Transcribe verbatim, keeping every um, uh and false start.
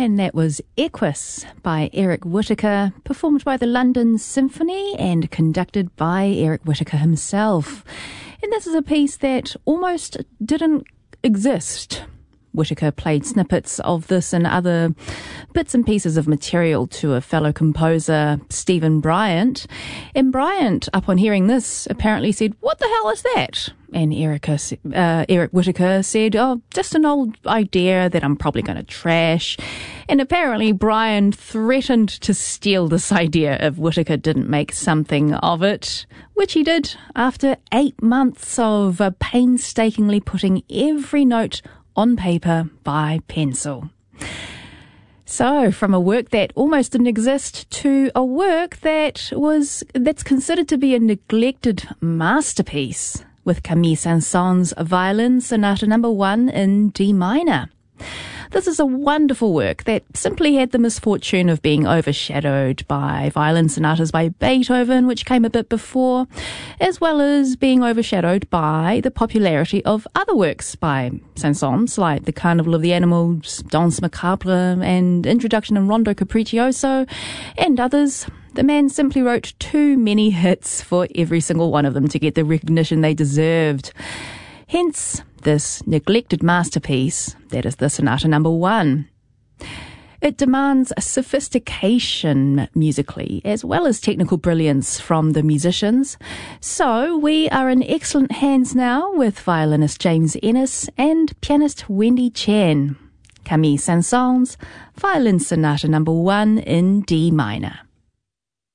And that was Equus by Eric Whitacre, performed by the London Symphony and conducted by Eric Whitacre himself. And this is a piece that almost didn't exist. Whitacre played snippets of this and other bits and pieces of material to a fellow composer, Stephen Bryant. And Bryant, upon hearing this, apparently said, "What the hell is that?" And Erica, uh, Eric Whitacre said, "Oh, just an old idea that I'm probably going to trash." And apparently Brian threatened to steal this idea if Whitacre didn't make something of it, which he did after eight months of uh, painstakingly putting every note on paper by pencil. So, from a work that almost didn't exist to a work that was that's considered to be a neglected masterpiece, with Camille Saint-Saëns' Violin Sonata Number One in D minor. This is a wonderful work that simply had the misfortune of being overshadowed by violin sonatas by Beethoven, which came a bit before, as well as being overshadowed by the popularity of other works by Saint-Saëns, like The Carnival of the Animals, Danse Macabre, and Introduction and Rondo Capriccioso, and others. The man simply wrote too many hits for every single one of them to get the recognition they deserved. Hence, this neglected masterpiece that is the Sonata Number One. It demands sophistication musically, as well as technical brilliance from the musicians. So we are in excellent hands now with violinist James Ennis and pianist Wendy Chen. Camille Saint-Saëns, Violin Sonata Number One in D minor.